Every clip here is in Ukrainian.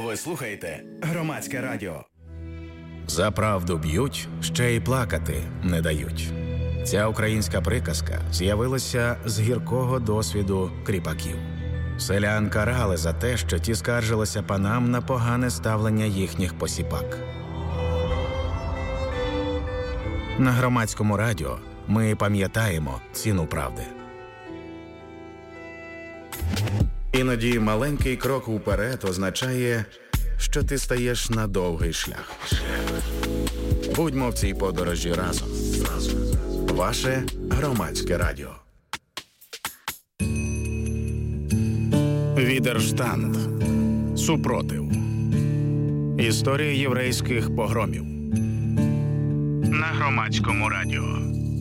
Ви слухаєте Громадське радіо. За правду б'ють, ще й плакати не дають. Ця українська приказка з'явилася з гіркого досвіду кріпаків. Селян карали за те, що ті скаржилися панам на погане ставлення їхніх посіпак. На Громадському радіо ми пам'ятаємо ціну правди. Іноді маленький крок уперед означає, що ти стаєш на довгий шлях. Будьмо в цій подорожі разом. Ваше Громадське радіо. Відерштанд. Супротив. Історія єврейських погромів. На Громадському радіо.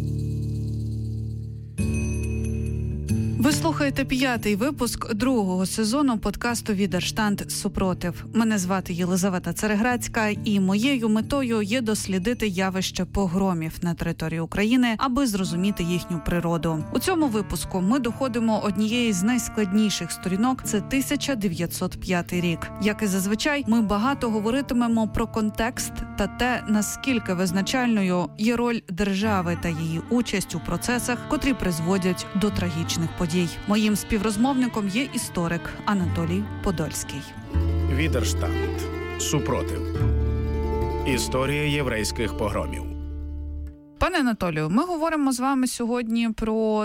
Ви слухаєте 5-й випуск 2-го сезону подкасту «Відерштанд. Супротив». Мене звати Єлизавета Цереграцька, і моєю метою є дослідити явище погромів на території України, аби зрозуміти їхню природу. У цьому випуску ми доходимо однієї з найскладніших сторінок – це 1905 рік. Як і зазвичай, ми багато говоритимемо про контекст та те, наскільки визначальною є роль держави та її участь у процесах, котрі призводять до трагічних подій. Моїм співрозмовником є історик Анатолій Подольський. Відерштанд. Супротив. Історія єврейських погромів. Пане Анатолію, ми говоримо з вами сьогодні про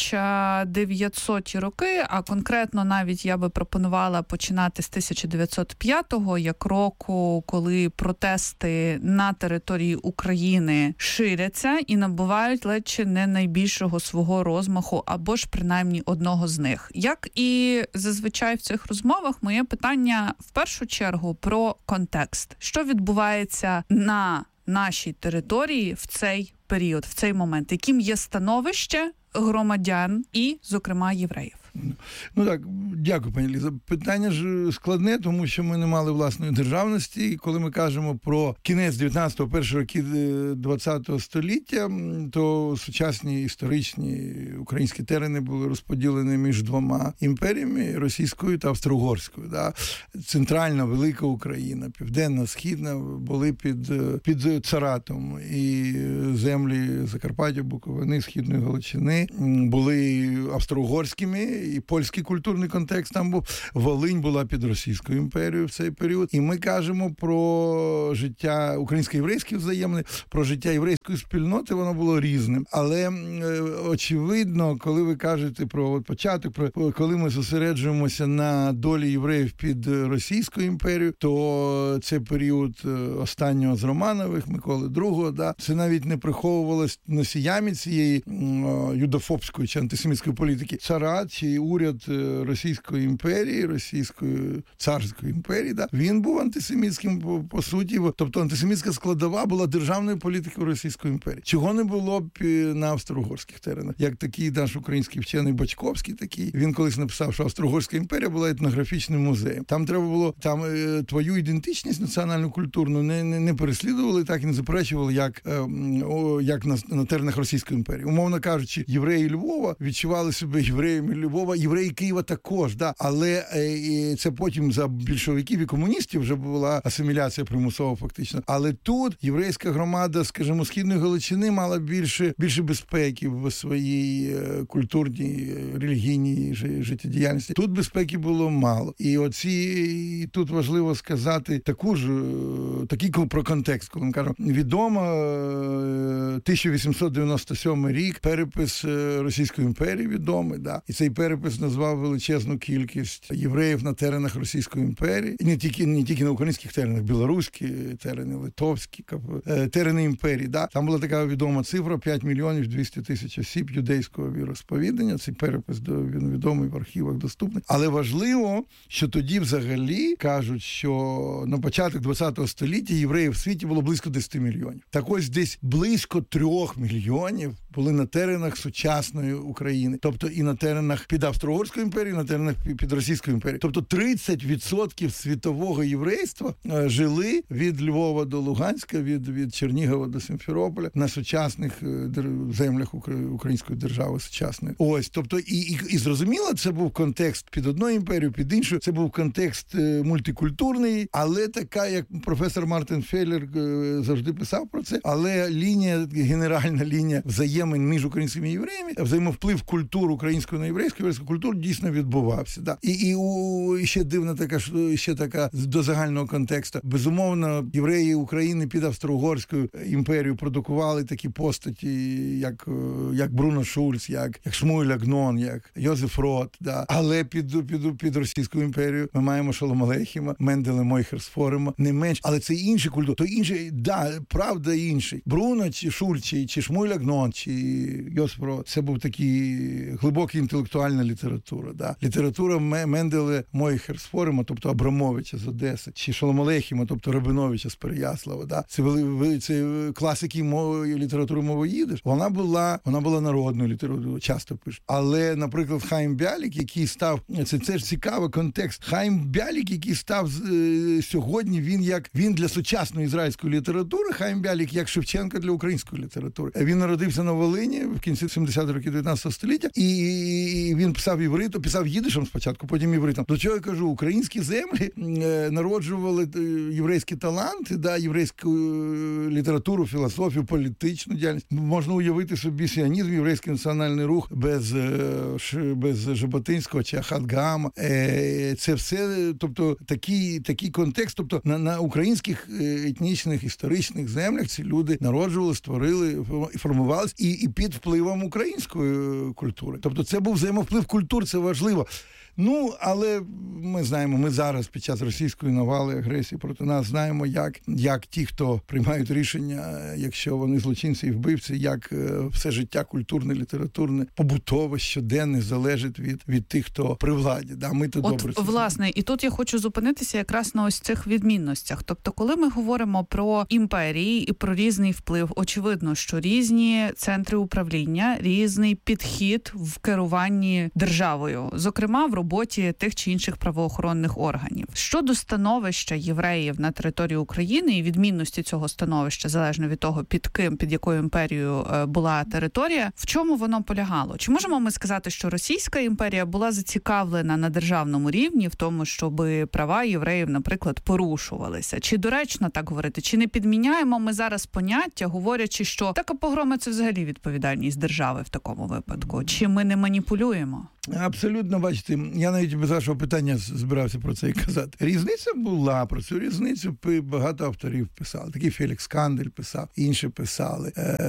1900-ті роки, а конкретно навіть я би пропонувала починати з 1905-го, як року, коли протести на території України ширяться і набувають ледь чи не найбільшого свого розмаху, або ж принаймні одного з них. Як і зазвичай в цих розмовах, моє питання в першу чергу про контекст. Що відбувається на нашій території в цей період, в цей момент? Яким є становище громадян і, зокрема, євреїв? Ну так, дякую, пані Ліза. Питання ж складне, тому що ми не мали власної державності. І коли ми кажемо про кінець 19-го, перші роки 20-го століття, то сучасні історичні українські терени були розподілені між двома імперіями – російською та австро-угорською. Да? Центральна, велика Україна, південна, східна були під царатом. І землі Закарпаття, Буковини, Східної Галичини були австро-угорськими, і польський культурний контекст там був. Волинь була під Російською імперією в цей період. І ми кажемо про життя українсько-єврейське взаємне, про життя єврейської спільноти, воно було різним. Але очевидно, коли ви кажете про початок, коли ми зосереджуємося на долі євреїв під Російською імперією, то це період останнього з Романових, Миколи II, да, це навіть не приховувалось носіями цієї юдофобської чи антисемітської політики. Царат чи уряд Російської імперії, Російської царської імперії, да, він був антисемітським по суті, тобто антисемітська складова була державною політикою Російської імперії. Чого не було б на австро-угорських теренах? Як такий наш український вчений Бочковський такий, він колись написав, що Австро-Угорська імперія була етнографічним музеєм. Там треба було, твою ідентичність національно-культурну не переслідували, так і не заперечували, як на теренах Російської імперії. Умовно кажучи, євреї Львова відчували себе євреями Львова, євреї Києва також, да, але це потім за більшовиків і комуністів вже була асиміляція примусова фактично. Але тут єврейська громада, скажімо, Східної Галичини мала більше безпеки в своїй культурній, релігійній життєдіяльності. Тут безпеки було мало. І тут важливо сказати такий про контекст, коли ми кажемо, відомо 1897 рік, перепис Російської імперії відомий, да. І цей перепис назвав величезну кількість євреїв на теренах Російської імперії. І не тільки на українських теренах, білоруські терени, литовські, терени імперії. Да. Там була така відома цифра 5 мільйонів 200 тисяч осіб юдейського віросповідання. Цей перепис він відомий в архівах доступний. Але важливо, що тоді взагалі кажуть, що на початок 20-го століття євреїв в світі було близько 10 мільйонів. Так ось десь близько 3 мільйонів були на теренах сучасної України. Тобто і на теренах під Австро-Угорською імперією, і на теренах під Російською імперією. Тобто 30% світового єврейства жили від Львова до Луганська, від Чернігова до Сімферополя на сучасних землях української держави сучасної. Ось, тобто і зрозуміло, це був контекст під одною імперією, під іншою. Це був контекст мультикультурний, але така, як професор Мартин Феллер завжди писав про це, але генеральна лінія взаємин між українськими євреями, взаємовплив культур української на єврейську культуру дійсно відбувався. Да. І ще дивна така до загального контексту. Безумовно, євреї України під Австро-Угорською імперією продукували такі постаті, як Бруно Шульц, як Шмуель Агнон, як Йозеф Рот. Да. Але під Російською імперією ми маємо Шолом Алейхема, Менделя Мойхерсфорема, не менш. Але це інші культури. То інший, да, правда інший. Бруно, чи Шульц, чи Шмуель Агнон, чи Йозеф Рот. Це був такий глибока інтелектуальна література. Да. Література Менделя Мойхерсфорема, тобто Абрамовича з Одеси, чи Шолом Алейхема, тобто Рабиновича з Переяслава. Да. Це класики літератури мови їдиш. Вона була народною літературою, часто пишуть. Але, наприклад, Хаїм Бялік, який став, це ж цікавий контекст. Хаїм Бялік, який став сьогодні, він для сучасної ізраїльської літератури, Хаїм Бялік як Шевченко для української літератури. Він народився на Волині в кінці 70-х років 19 століття, і він писав івритом, писав їдишем спочатку, потім івритом. До чого я кажу, українські землі народжували єврейські таланти, да, єврейську літературу, філософію, політичну діяльність. Можна уявити собі сіонізм, єврейський національний рух без Жаботинського чи Ахат Гаама. Це все, тобто такий контекст, тобто на українських етнічних, історичних землях ці люди народжували, створили, формувалися і під впливом української культури. Тобто це був взаємовплив культур, це важливо. Ну, але ми знаємо, ми зараз під час російської навали, агресії проти нас знаємо, як ті, хто приймають рішення, якщо вони злочинці і вбивці, як все життя культурне, літературне, побутове, щоденне залежить від тих, хто при владі. Да, ми то добре. Власне, і тут я хочу зупинитися якраз на ось цих відмінностях. Тобто, коли ми говоримо про імперії і про різний вплив, очевидно, що різні центри управління, різний підхід в керуванні державою, зокрема в роботі тих чи інших правоохоронних органів. Щодо становища євреїв на території України і відмінності цього становища, залежно від того, під якою імперією була територія, в чому воно полягало? Чи можемо ми сказати, що Російська імперія була зацікавлена на державному рівні в тому, щоб права євреїв, наприклад, порушувалися? Чи доречно так говорити? Чи не підміняємо ми зараз поняття, говорячи, що така погрома – це взагалі відповідальність держави в такому випадку? Чи ми не маніпулюємо? Абсолютно, бачите, я навіть без вашого питання збирався про це і казати. Різниця була, про цю різницю багато авторів писали. Такий Фелікс Кандель писав, інші писали.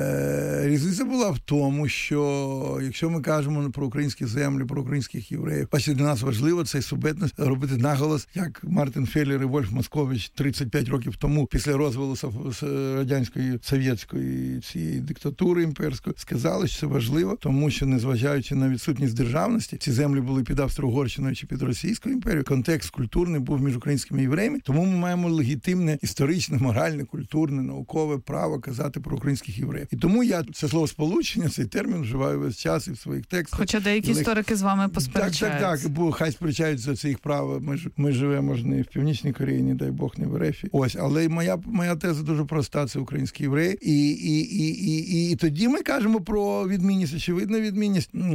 Різниця була в тому, що якщо ми кажемо про українські землі, про українських євреїв, бачите, для нас важливо цей субетність робити наголос, як Мартин Феллер і Вольф Москович 35 років тому, після розвалу радянської, совєтської цієї диктатури імперської, сказали, що це важливо, тому що, незважаючи на відсутність державності, ці землі були під Австро-Угорщиною чи під Російською імперією, контекст культурний був між українськими євреями, тому ми маємо легітимне, історичне, моральне, культурне, наукове право казати про українських євреїв. І тому я це слово сполучення, цей термін вживаю весь час і в своїх текстах. Хоча деякі історики з вами посперечаються. Так, бо хай сперечаються це їх право. Ми живемо ж не в Північній Кореї, не дай Бог, не в РФ. Ось, але моя теза дуже проста, це українські євреї. І тоді ми кажемо про відмінність, очевидна відмінність з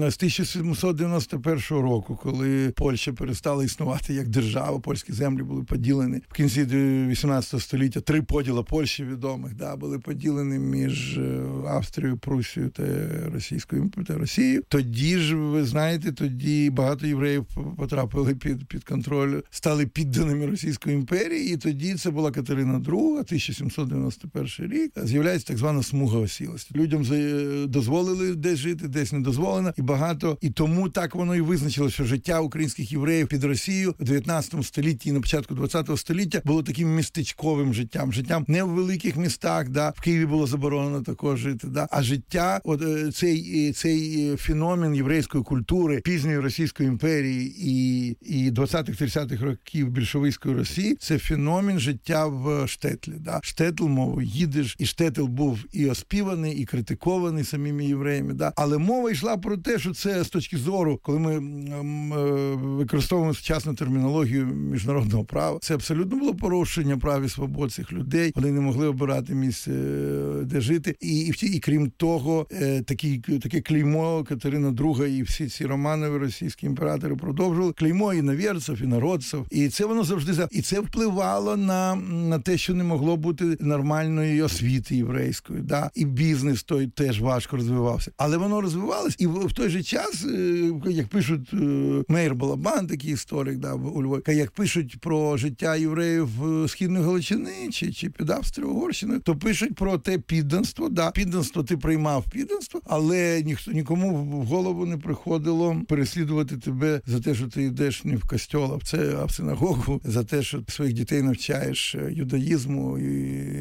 1791 року, коли Польща перестала існувати як держава, польські землі були поділені. В кінці 18 століття 3 поділи Польщі відомих, були поділені між Австрією, Прусією та Росією. Тоді ж, ви знаєте, багато євреїв потрапили під контроль, стали підданими Російської імперії, і тоді це була Катерина II, 1791 рік, з'являється так звана смуга осілості. Людям дозволили десь жити, десь не дозволено, і тому так воно і визначило, що життя українських євреїв під Росією в 19 столітті і на початку 20 століття було таким містечковим життям не в великих містах, да, в Києві було заборонено також жити, да, а життя, от цей феномен єврейської культури пізньої Російської імперії і 20-30-х років більшовицької Росії, це феномен життя в штетлі, да. Штетл, мовою їдиш, і штетл був і оспіваний, і критикований самими євреями, да. Але мова йшла про те, що це з точки зору, коли ми використовуємо сучасну термінологію міжнародного права, це абсолютно було порушення прав і свобод цих людей. Вони не могли обирати місце, де жити. І крім того, таке клеймо Катерина II і всі ці Романови, російські імператори, продовжували клеймо і новірців, і народців. І це воно завжди... І це впливало на те, що не могло бути нормальної освіти єврейської. Да? І бізнес той теж важко розвивався. Але воно розвивалось. І в той же час, як пишуть Мейер Балабан, такий історик, да, у Львові, як пишуть про життя євреїв Східної Галичини чи під Австрією-Угорщиною, то пишуть про те підданство. Да, підданство, ти приймав підданство, але нікому в голову не приходило переслідувати тебе за те, що ти йдеш не в костьол, а в синагогу, за те, що своїх дітей навчаєш юдаїзму, і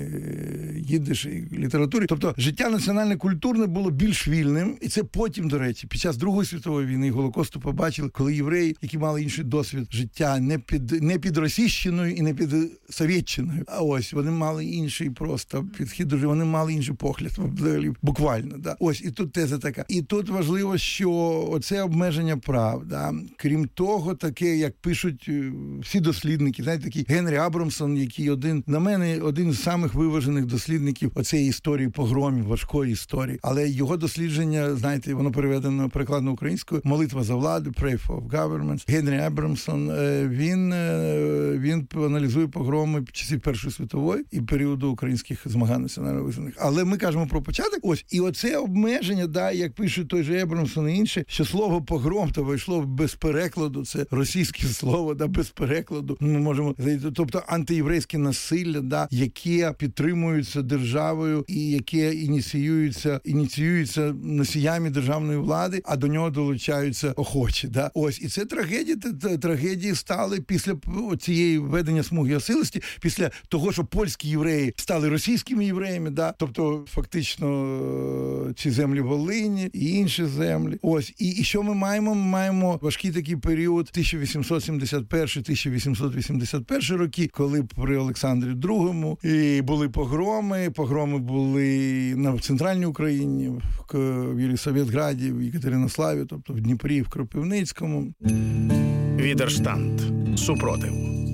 їдеш, і літературі. Тобто життя національно-культурне було більш вільним, і це потім, до речі, під час Другої світової війни і Голокосту побачили, коли євреї, які мали інший досвід життя, не під Російщиною і не під Совєтщиною, а ось вони мали інший просто підхід, вони мали інший погляд, буквально, да. Ось, і тут теза така. І тут важливо, що оце обмеження прав, да. Крім того, таке, як пишуть всі дослідники, знаєте, такий Генрі Абрамсон, який на мене, один з самих виважених дослідників оцеї історії погромів, важкої історії. Але його дослідження, знаєте, воно перекладено українською, «Молитва за владу», «Pray for Government». Генрі Абрамсон, він аналізує погроми часів Першої світової і періоду українських змагань національно визнаних. Але ми кажемо про початок. Ось, і оце обмеження, да, як пише той же Абрамсон і інші, що слово «погром» то вийшло без перекладу, це російське слово, да, без перекладу. Ми можемо, тобто антиєврейське насилля, да, яке підтримується державою і яке ініціюється носіями державної влади, а до нього долучаються охочі, да. Ось, і це трагедії стали після цієї введення смуги осилості, після того, що польські євреї стали російськими євреями, да, тобто фактично ці землі Волині і інші землі. Ось, і що ми маємо? Ми маємо важкий такий період 1871-1881 роки, коли при Олександрі II і були погроми були в Центральній Україні, в Єлисаветграді, в Єкатеринославі, тобто в Дніпрі, в Кропивницькому. Відерштанд. Супротив.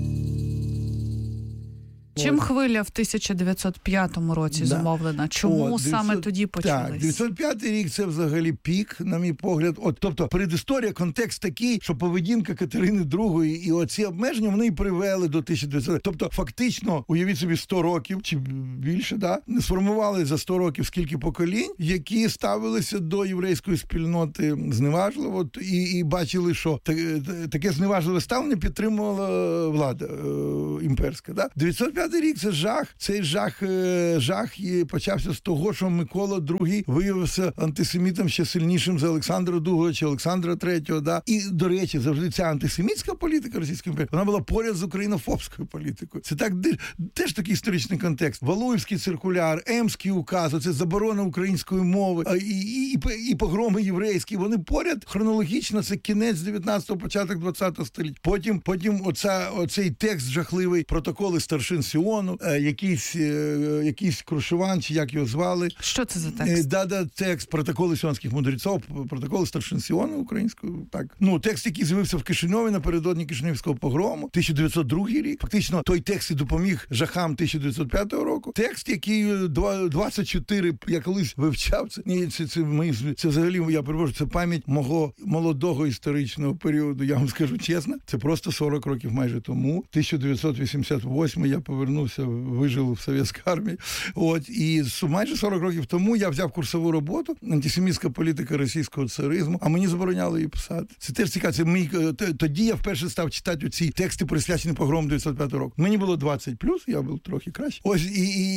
Чим хвиля в 1905 році зумовлена? Чому саме тоді почалась? Так, 905 рік – це взагалі пік, на мій погляд. Тобто, передісторія, контекст такий, що поведінка Катерини II і оці обмеження, вони і привели до 1900. Тобто, фактично, уявіть собі, 100 років, чи більше, да, сформували за 100 років скільки поколінь, які ставилися до єврейської спільноти зневажливо і бачили, що таке зневажливе ставлення підтримувала влада імперська. Да? 905 рік – це жах. Цей жах і почався з того, що Микола II виявився антисемітом ще сильнішим за Олександра II чи Олександра III. Да? І, до речі, завжди ця антисемітська політика Російської імперії, вона була поряд з українофобською політикою. Це так теж такий історичний контекст. Валуївський циркуляр, Емський указ, оце заборона української мови і погроми єврейські, вони поряд хронологічно, це кінець 19-го, початок 20-го століття. Потім оцей текст жахливий, протоколи старшин Сіону, якийсь Крушеван, чи як його звали. Що це за текст? Текст протоколи сіонських мудреців, протоколи старшин Сіону українською, так. Текст, який з'явився в Кишиньові напередодні Кишинівського погрому, 1902 рік. Фактично, той текст і допоміг жахам 1905 року. Текст, який 24, я колись вивчав, це взагалі, я перепрошую, це пам'ять мого молодого історичного періоду, я вам скажу чесно, це просто 40 років майже тому. 1988 я повернувся повернувся, вижив в совєтській армії. От, і майже 40 років тому я взяв курсову роботу «Антисемітська політика російського царизму», а мені забороняли її писати. Це теж цікаво. Тоді я вперше став читати ці тексти, присвячені погрому 905 року. Мені було 20+, я був трохи краще. Ось,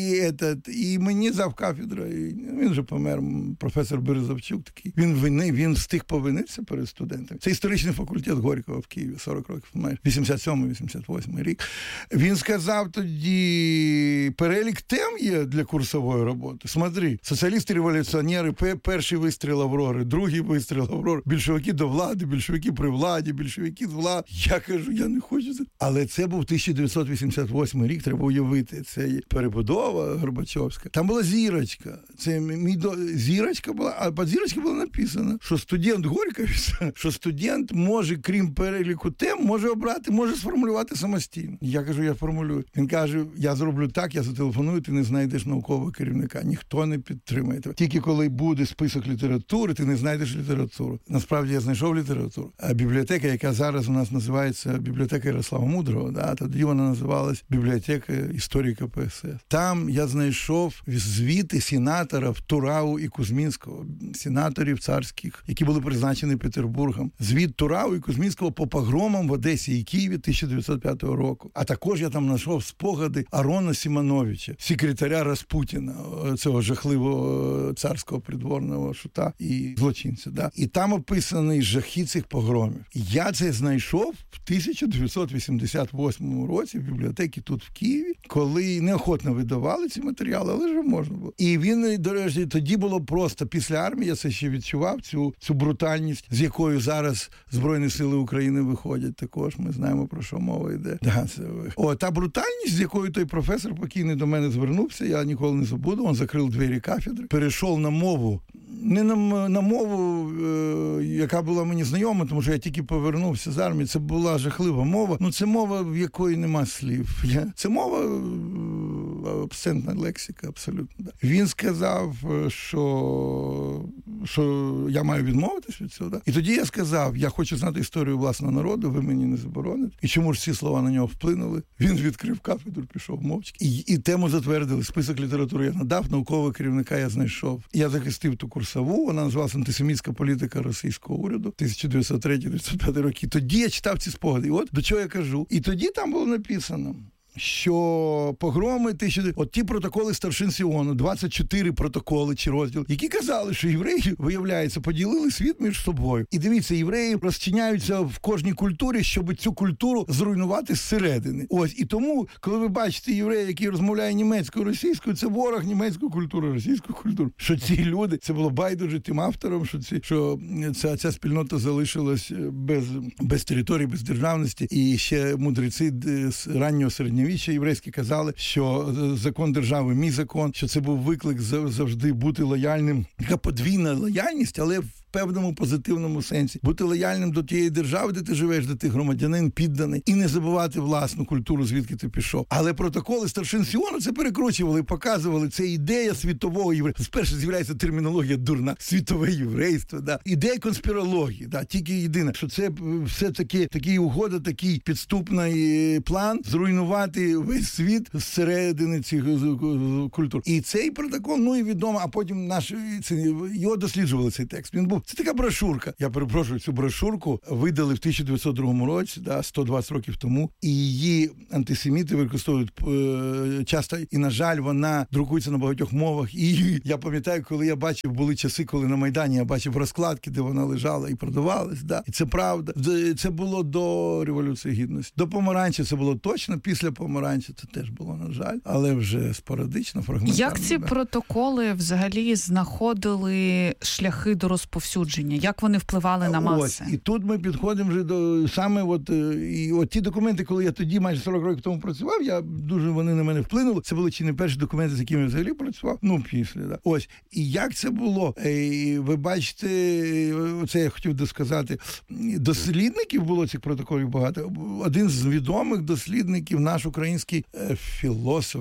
і мені завкафедра, він вже помер, професор Березовчук такий. Він встиг повинитися перед студентами. Це історичний факультет Горького в Києві, 40 років майже, 87-88 рік. Він сказав тоді, перелік тем є для курсової роботи. Смотри, соціалісти-революціонери, перший вистріл Аврори, другий вистріл Аврори, більшовики до влади, більшовики при владі, більшовики з влади. Я кажу, я не хочу це. Але це був 1988 рік, треба уявити. Це перебудова Горбачовська. Там була зірочка. Це зірочка була, а під зірочкою було написано, що студент Горькові, що студент може, крім переліку тем, може обрати, може сформулювати самостійно. Я кажу, я формулюю. Він каже, я зроблю так, я зателефоную, ти не знайдеш наукового керівника. Ніхто не підтримає тебе. Тільки коли буде список літератури, ти не знайдеш літературу. Насправді я знайшов літературу. А бібліотека, яка зараз у нас називається бібліотека Ярослава Мудрого, тоді вона називалась бібліотека історика ПСС. Там я знайшов звіти сенаторів Турау і Кузьмінського, сенаторів царських, які були призначені Петербургом. Звіт Турау і Кузьмінського по погромам в Одесі і Києві 1905 року. А також я там знайшов спогади Арона Сімоновича, секретаря Распутіна, цього жахливого царського придворного шута і злочинця. Да? І там описаний жахи цих погромів. І я це знайшов в 1988 році в бібліотеці тут в Києві, коли неохотно видавали ці матеріали, але ж можна було. І він, до речі, тоді було просто, після армії я це ще відчував, цю брутальність, з якою зараз Збройні Сили України виходять також. Ми знаємо, про що мова йде. Да, та брутальність, з якою той професор покійний до мене звернувся, я ніколи не забуду, він закрив двері кафедри, перейшов на мову, не на мову, яка була мені знайома, тому що я тільки повернувся з армії, це була жахлива мова, це мова, в якої нема слів. Це мова абсентна лексика, абсолютно. Да. Він сказав, що я маю відмовитись від цього. Да? І тоді я сказав, я хочу знати історію власного народу, ви мені не забороните. І чому ж ці слова на нього вплинули? Він відкрив кафедру, пішов мовчки. І тему затвердили. Список літератури я надав, наукового керівника я знайшов. Я захистив ту курсову, вона називалася «Антисемітська політика російського уряду» 1903-1905 роки. Тоді я читав ці спогади. І от до чого я кажу. І тоді там було написано, що погроми, от ті протоколи старшин Сіону, 24 протоколи чи розділ, які казали, що євреї, виявляється, поділили світ між собою. І дивіться, євреї розчиняються в кожній культурі, щоб цю культуру зруйнувати зсередини. Ось, і тому, коли ви бачите єврея, який розмовляє німецькою, російською, це ворог німецької культури, російської культури. Що ці люди, це було байдуже тим авторам, що ця спільнота залишилась без території, без державності. І ще мудреці з раннього середньовіччя єврейські казали, що закон держави, мій закон, що це був виклик завжди бути лояльним. Така подвійна лояльність, але в певному позитивному сенсі. Бути лояльним до тієї держави, де ти живеш, де ти громадянин, підданий, і не забувати власну культуру, звідки ти пішов. Але протоколи старшин Сіону це перекручували, показували, це ідея світового єврейства. Спершу з'являється термінологія дурна, світове єврейство, да. Ідея конспірології, да, тільки єдине, що це все-таки такий угода, такий підступний план зруйнувати весь світ зсередини цих культур. І цей протокол, і відомо, а потім його досліджували, цей текст. Він був, це така брошурка. Я перепрошую, цю брошурку видали в 1902 році, 120 років тому, і її антисеміти використовують часто, і, на жаль, вона друкується на багатьох мовах. І я пам'ятаю, коли я бачив, були часи, коли на Майдані я бачив розкладки, де вона лежала і продавалась, І це правда. Це було до Революції Гідності. До Помаранча це було точно, після Помаранча це теж було, на жаль, але вже спорадично, фрагментарно. Як ці протоколи взагалі знаходили шляхи до розповсюдження? Як вони впливали на маси? І тут ми підходимо вже до саме ті документи, коли я тоді майже 40 років тому працював, вони на мене вплинули. Це були чи не перші документи, з якими я взагалі працював? Після, да. Ось. І як це було? Ви бачите, оце я хотів досказати, дослідників було цих протоколів багато. Один з відомих дослідників, наш український філософ,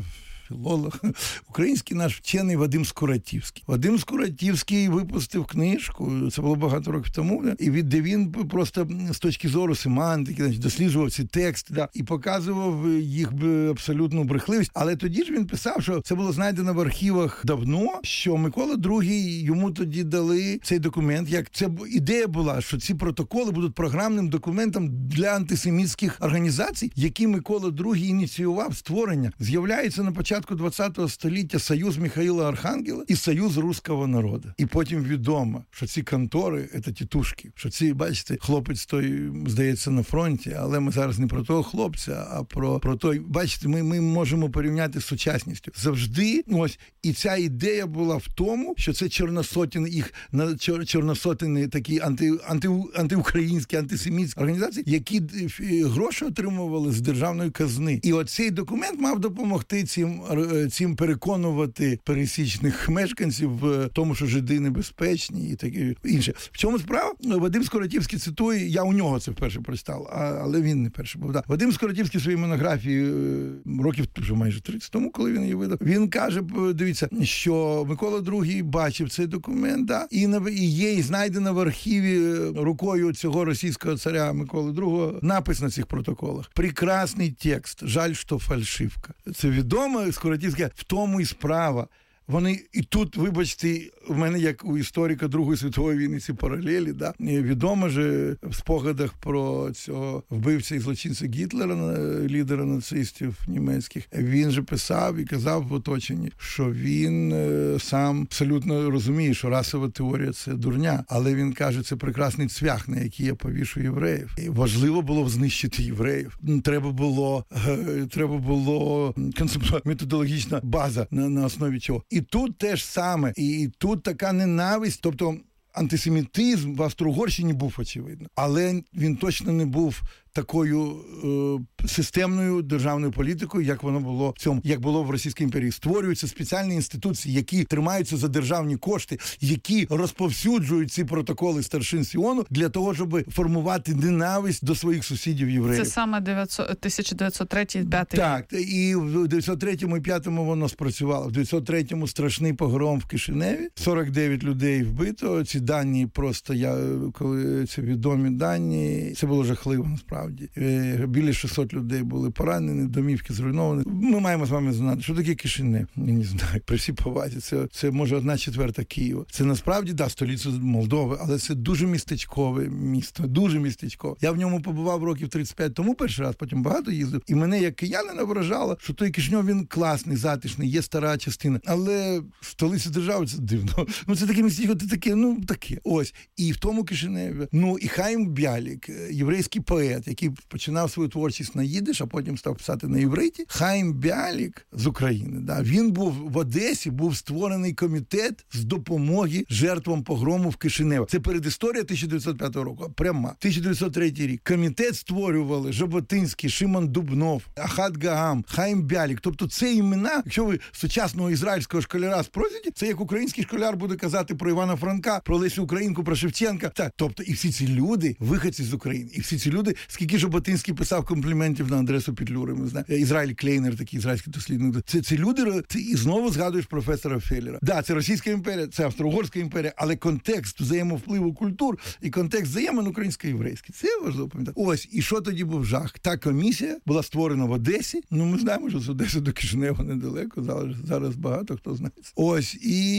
філолог, український наш вчений Вадим Скуратівський. Вадим Скуратівський випустив книжку, це було багато років тому, де він просто з точки зору семантики досліджував ці тексти і показував їх абсолютну брехливість. Але тоді ж він писав, що це було знайдено в архівах давно, що Микола II йому тоді дали цей документ. Як це ідея була, що ці протоколи будуть програмним документом для антисемітських організацій, які Микола II ініціював створення. З'являється на початку ХХ століття Союз Михаїла Архангела і Союз Руського народу. І потім відомо, що ці контори – це тітушки. Що ці, бачите, хлопець той, здається, на фронті, але ми зараз не про того хлопця, а про той. Бачите, ми можемо порівняти з сучасністю. Завжди, ось, і ця ідея була в тому, що це чорносотені такі антиукраїнські, антисемітські організації, які гроші отримували з державної казни. І оцей документ мав допомогти цим переконувати пересічних мешканців в тому, що жиди небезпечні і таке інше. В чому справа? Вадим Скуратівський цитує, я у нього це вперше прочитав, але він не перший був. Вадим Скуратівський в своїй монографії років вже майже 30 тому, коли він її видав, він каже, дивіться, що Микола II бачив цей документ, і є і знайдено в архіві рукою цього російського царя Миколи II напис на цих протоколах. Прекрасний текст, жаль, що фальшивка. Це відомо, Скуратівське, в тому і справа. Вони і тут, вибачте, в мене, як у історика Другої світової війни, ці паралелі, відомо ж в спогадах про цього вбивця і злочинця Гітлера, лідера нацистів німецьких, він же писав і казав в оточенні, що він сам абсолютно розуміє, що расова теорія – це дурня, але він каже, це прекрасний цвях, на який я повішу євреїв. І важливо було знищити євреїв. Треба було методологічна база, на основі чого. І тут теж саме, і тут така ненависть, тобто антисемітизм в Австро-Угорщині був, очевидно, але він точно не був такою системною державною політикою, як воно було як було в Російській імперії. Створюються спеціальні інституції, які тримаються за державні кошти, які розповсюджують ці протоколи старшин Сіону для того, щоб формувати ненависть до своїх сусідів євреїв. Це саме 1903-1905. Так, і в 1903-му і 1905-му воно спрацювало. В 1903-му страшний погром в Кишиневі, 49 людей вбито. Ці дані просто, коли це відомі дані, це було жахливо насправді. Біля 600 людей були поранені, домівки зруйновані. Ми маємо з вами знати, що таке Кишинев. Я не знаю, при всій повазі. Це може 1/4 Києва. Це насправді, столиця Молдови, але це дуже містечкове місто, дуже містечкове. Я в ньому побував років 35 тому перший раз, потім багато їздив. І мене, як киянина, вражало, що той Кишинев, він класний, затишний, є стара частина. Але столиця держави, це дивно. Це таке містечко, таке. Ось. І в тому Кишиневі. І Хаїм Бялік, єврейський поет, який починав свою творчість на їдиш, а потім став писати на євриті. Хаїм Бялік з України. Він був в Одесі, був створений комітет з допомоги жертвам погрому в Кишиневі. Це передісторія 1905 року. Прямо. 1903 рік. Комітет створювали Жаботинський, Шимон Дубнов, Ахат Гагам, Хаїм Бялік. Тобто це імена, якщо ви сучасного ізраїльського школяра спросите, це як український школяр буде казати про Івана Франка, про Лесю Українку, про Шевченка. Так, тобто і всі ці люди, виходці з України, і всі ці люди, скільки Жаботинський писав компліментів на адресу Петлюри, ми знаємо. Ізраїль Клейнер, такий ізраїльський дослідник. Ці люди, ти і знову згадуєш професора Феллера. Це Російська імперія, це Австро-Угорська імперія, але контекст взаємовпливу культур і контекст взаємин українсько-єврейський. Це важливо пам'ятати. Ось, і що тоді був жах? Та комісія була створена в Одесі. Ми знаємо, що з Одеси до Кишинева недалеко, зараз багато хто знає. Ось,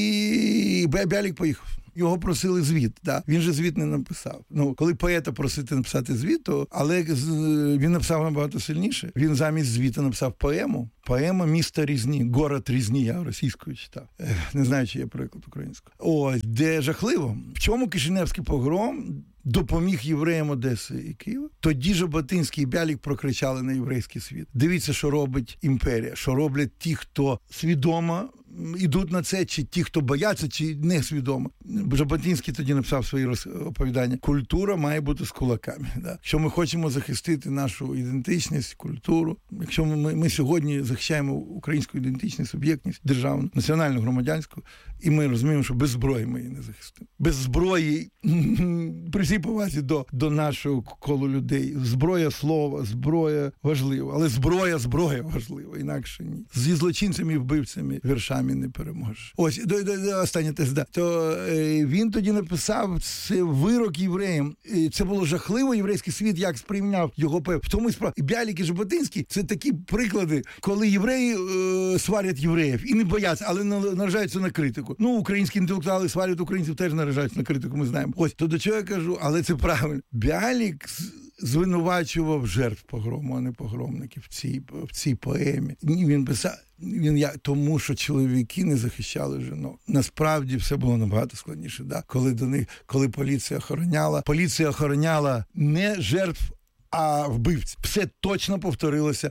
і Бялік поїхав. Його просили звіт, він же звіт не написав. Коли поета просити написати звіт, але він написав набагато сильніше. Він замість звіту написав поему. Поема «Місто Різні», «Город Різні», я російською читав. Не знаю, чи є переклад українською. Ось, де жахливо. В чому Кишиневський погром допоміг євреям Одеси і Києва? Тоді Жаботинський і Бялік прокричали на єврейський світ. Дивіться, що робить імперія, що роблять ті, хто свідомо йдуть на це, чи ті, хто бояться, чи несвідомо. Жаботинський тоді написав свої оповідання. Культура має бути з кулаками. Да? Якщо ми хочемо захистити нашу ідентичність, культуру, якщо ми сьогодні захищаємо українську ідентичність, суб'єктність, державну, національну, громадянську, і ми розуміємо, що без зброї ми її не захистимо. Без зброї, при всій повазі до нашого колу людей, зброя слова, зброя важлива, але зброя важлива, інакше ні. Зі злочинцями і вбивцями віршами не переможеш. Ось, остання теза. Да. То він тоді написав це вирок євреям. Це було жахливо, єврейський світ як сприйняв його. В тому і справа. Бялік і Жаботинський – це такі приклади, коли євреї сварять євреїв і не бояться, але наражаються на критику. Ну, українські інтелектуали сварять українців, теж наражаються на критику, ми знаємо. Ось, то до чого я кажу, але це правильно. Бялік звинувачував жертв погрому, а не погромників в цій поемі. Він писав, тому що чоловіки не захищали жінок. Насправді все було набагато складніше. Да? Коли поліція охороняла не жертв, а вбивць. Все точно повторилося.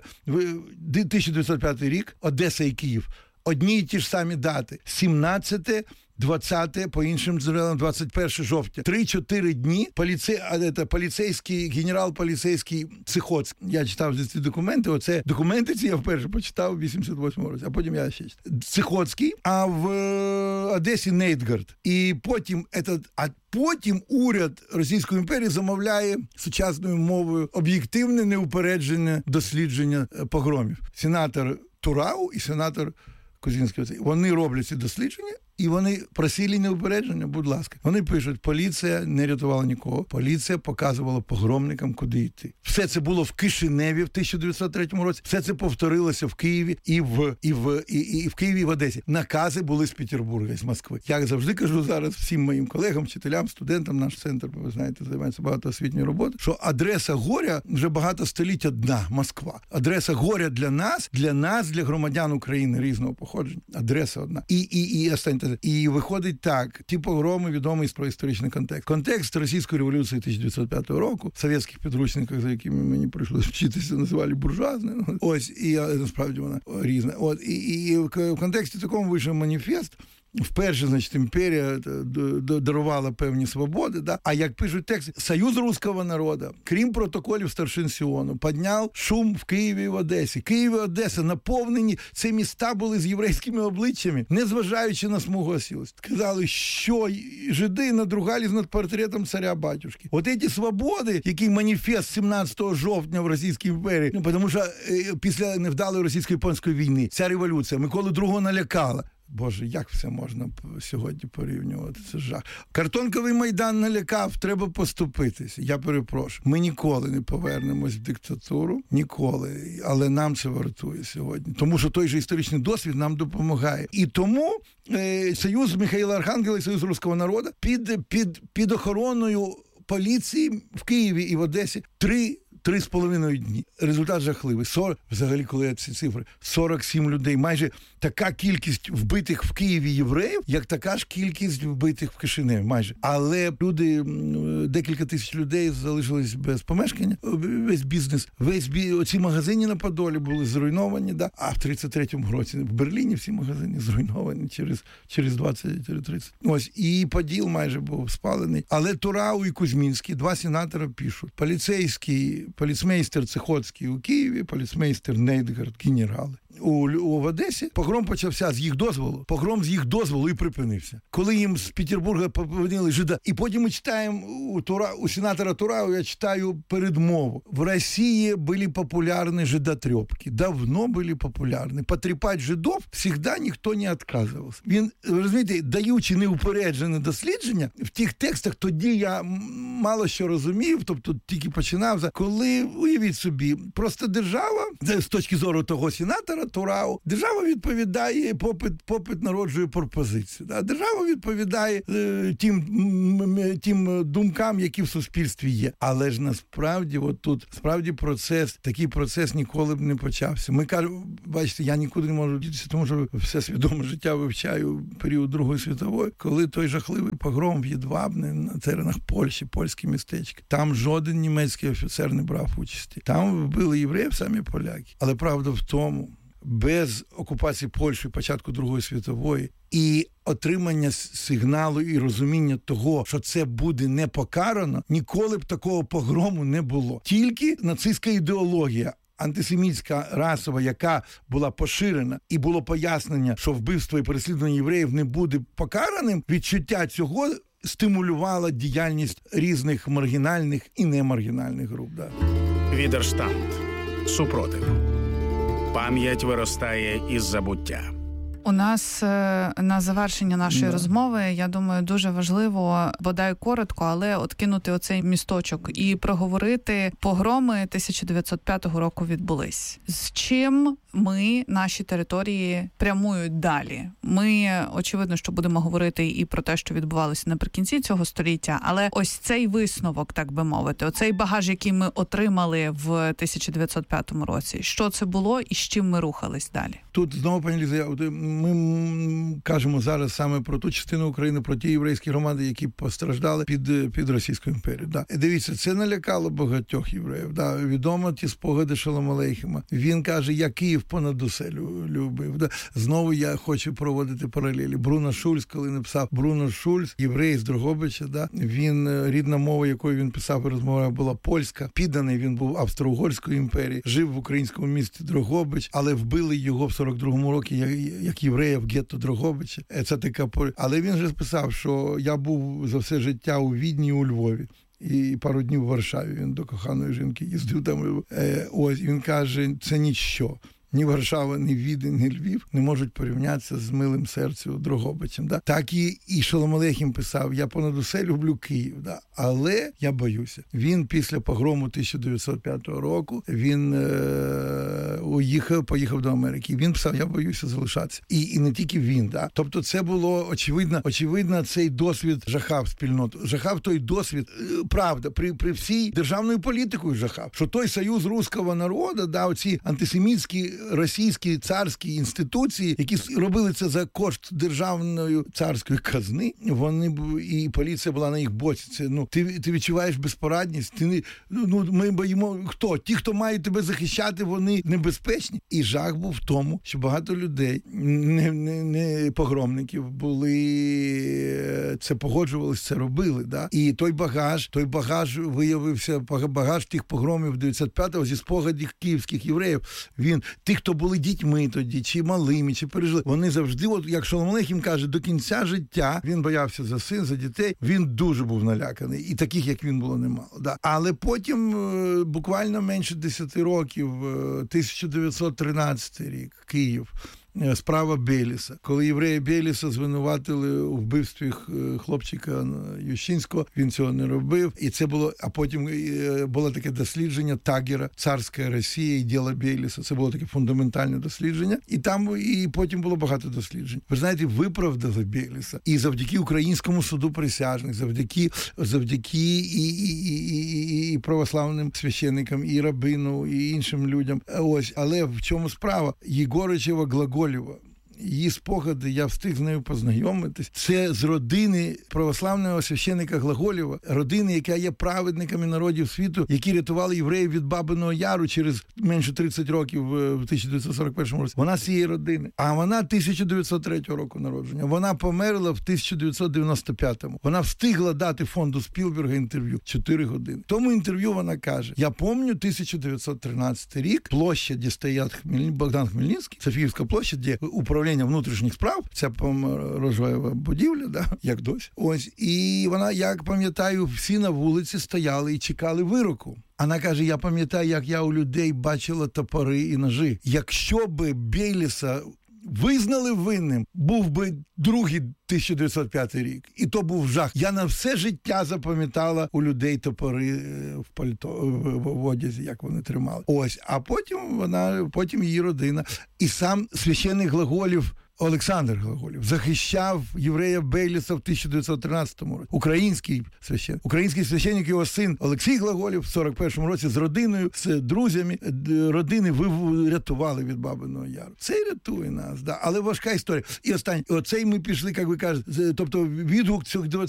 1905 рік, Одеса і Київ. Одні й ті ж самі дати. 17, 20, по іншим джерелам, 21 жовтня. 3-4 дні генерал поліцейський Цихоцький. Я читав ці документи. Оце документи ці я вперше почитав в 88 році, а потім я ще читав. Цихоцький, а в Одесі Нейтгард. І потім уряд Російської імперії замовляє сучасною мовою об'єктивне, неупереджене дослідження погромів. Сенатор Турау і сенатор Козінський. Вони роблять ці дослідження, і вони просили неупередження, будь ласка. Вони пишуть, поліція не рятувала нікого, поліція показувала погромникам, куди йти. Все це було в Кишиневі в 1903 році, все це повторилося в Києві і в Києві, і в Одесі. Накази були з Петербурга, з Москви. Я завжди кажу зараз всім моїм колегам, вчителям, студентам, наш центр, ви знаєте, займається багато освітньої роботи, що адреса горя вже багато століть одна – Москва. Адреса горя для нас, для громадян України різного походження, адреса одна. І виходить так, ті погроми відомий про історичний контекст. Контекст Російської революції 1905 року, в совєтських підручниках, за якими мені прийшлося вчитися, називали буржуазною. Ось, і насправді вона різна. От, і в контексті такому вийшов маніфест. Вперше, значить, імперія дарувала певні свободи, да? А як пишуть тексти, Союз Руського народу, крім протоколів старшин Сіону, підняв шум в Києві і в Одесі. Київ і Одеса наповнені, ці міста були з єврейськими обличчями, незважаючи на смугу осілості. Казали, що жиди надругались над портретом царя-батюшки. От ці свободи, який маніфест 17 жовтня в Російській імперії, тому що після невдалої російсько-японської війни ця революція Миколу II налякала. Боже, як все можна сьогодні порівнювати? Це жах. Картонковий Майдан налякав, треба поступитися. Я перепрошую. Ми ніколи не повернемось в диктатуру. Ніколи. Але нам це вартує сьогодні. Тому що той же історичний досвід нам допомагає. І тому Союз Михайла Архангела і Союз Руського народу під охороною поліції в Києві і в Одесі 3,5 дні. Результат жахливий. Взагалі, коли я ці цифри, 47 людей. Майже така кількість вбитих в Києві євреїв, як така ж кількість вбитих в Кишиневі. Майже. Але люди, декілька тисяч людей залишились без помешкання, весь бізнес, оці магазини на Подолі були зруйновані, да? А в 33-му році в Берліні всі магазини зруйновані через 20-30. Ось, і Поділ майже був спалений. Але Турау і Кузьмінський, два сенатора пишуть. Поліцмейстер Цихоцький у Києві, поліцмейстер Нейтгард, генерали. У Одесі погром почався з їх дозволу і припинився. Коли їм з Петербурга повернули жида. І потім ми читаємо у сенатора Турау, я читаю передмову. В Росії були популярні жидотрепки. Давно були популярні. Потріпати жидов завжди ніхто не відказувався. Він, розумієте, даючи неупереджене дослідження, в тих текстах тоді я мало що розумів, тобто тільки починав. Коли, уявіть собі, просто держава, з точки зору того сенатора Турау, держава відповідає, попит народжує пропозицію. Да? Держава відповідає тим думкам, які в суспільстві є. Але ж насправді, справді такий процес ніколи б не почався. Ми кажемо, бачите, я нікуди не можу дітися, тому що все свідоме життя вивчаю період Другої світової, коли той жахливий погром в Єдвабне на теренах Польщі, польські містечки. Там жоден німецький офіцер не брав участі. Там вбили євреїв самі поляки. Але правда в тому, без окупації Польщі, початку Другої світової, і отримання сигналу і розуміння того, що це буде не покарано, ніколи б такого погрому не було. Тільки нацистська ідеологія, антисемітська, расова, яка була поширена, і було пояснення, що вбивство і переслідування євреїв не буде покараним, відчуття цього стимулювало діяльність різних маргінальних і немаргінальних груп. Да. Відерштанд. Супротив. Пам'ять виростає із забуття. У нас на завершення нашої розмови, я думаю, дуже важливо, бодай коротко, але от кинути оцей місточок і проговорити погроми 1905 року відбулись. З чим наші території прямують далі? Ми, очевидно, що будемо говорити і про те, що відбувалося наприкінці цього століття, але ось цей висновок, так би мовити, оцей багаж, який ми отримали в 1905 році, що це було і з чим ми рухались далі? Тут знову, пані Ліза, ми кажемо зараз саме про ту частину України, про ті єврейські громади, які постраждали під Російською імперією. Да. Дивіться, це налякало багатьох євреїв. Да. Відомо ті спогади Шолом Алейхема. Він каже, я Київ понад усе любив. Да. Знову я хочу проводити паралелі. Бруно Шульц, коли написав Бруно Шульц, єврей з Дрогобича, да. Він, рідна мова, якою він писав і розмовляв, була польська. Підданий він був Австро-Угорської імперії, жив в українському місті Дрогобич, але вбили його в 42-му році як єврея в гетто Дрогобича. Це така... Але він же писав, що я був за все життя у Відні і у Львові. І пару днів в Варшаві. Він до коханої жінки їздив там. Ось, він каже, це ніщо. Ні Варшава, ні Відень, ні Львів не можуть порівнятися з милим серцем Дрогобичем. Да? Так і Шолом Алейхем писав, я понад усе люблю Київ, да? Але я боюся. Він після погрому 1905 року, він поїхав до Америки. Він писав, я боюся залишатися. І не тільки він. Да? Тобто це було очевидно, цей досвід жахав спільноту. Жахав той досвід, правда, при всій державною політикою жахав. Що той союз руського народу, да, оці антисемітські російські царські інституції, які робили це за кошт державної царської казни, і поліція була на їх боці. Це, ти відчуваєш безпорадність. Ми боїмо, хто? Ті, хто мають тебе захищати, вони небезпечні. І жах був в тому, що багато людей, не погромників, це погоджувалися, це робили. Да? І той багаж виявився, багаж тих погромів 95-го зі спогадів київських євреїв. Ті, хто були дітьми тоді, чи малими, чи пережили, вони завжди, от як Шолом Алейхем каже, до кінця життя він боявся за дітей, він дуже був наляканий. І таких, як він, було немало. Да. Але потім, буквально менше 10 років, 1913 рік, Київ, справа Бєліса. Коли євреї Бєліса звинуватили у вбивстві хлопчика Ющинського, він цього не робив. І це було, а потім було таке дослідження Тагера, «Царська Росія і діло Бєліса». Це було таке фундаментальне дослідження. І потім було багато досліджень. Ви знаєте, виправдали Бєліса. І завдяки Українському суду присяжних, завдяки і православним священникам, і рабину, і іншим людям. Ось, але в чому справа? Єгоричева Глаголєва, її спогади, я встиг з нею познайомитись. Це з родини православного священника Глаголєва, родини, яка є праведниками народів світу, які рятували євреїв від Бабиного Яру через менше 30 років в 1941 році. Вона з цієї родини. А вона 1903 року народження. Вона померла в 1995-му. Вона встигла дати фонду Спілберга інтерв'ю 4 години. В тому інтерв'ю вона каже, я пам'ятаю 1913 рік, площа, де стоять Богдан Хмельницький, Софіївська площа, де управління внутрішніх справ, ця рожева будівля, да, як досі. Ось, і вона, як пам'ятаю, всі на вулиці стояли і чекали вироку. Вона каже, я пам'ятаю, як я у людей бачила топори і ножи. Якщо би Бєліса визнали винним, був би другий 1905 рік. І то був жах. Я на все життя запам'ятала у людей топори в пальто, в одязі, як вони тримали. Ось. А потім її родина. І сам священник Глаголєв, Олександр Глаголєв, захищав єврея Бєліса в 1913 році. Український священник, його син Олексій Глаголєв в 41-му році з родиною, з друзями родини рятували від Бабиного Яру. Це і рятує нас, да. Але важка історія. І останнє, оцей ми пішли, як ви кажете, тобто відгук цих